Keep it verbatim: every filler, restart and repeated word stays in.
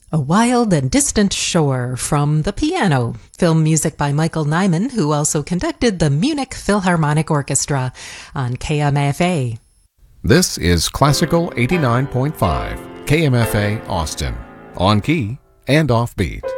A Wild and Distant Shore from The Piano, film music by Michael Nyman, who also conducted the Munich Philharmonic Orchestra on K M F A. This is Classical eighty-nine point five, K M F A Austin, on key and offbeat.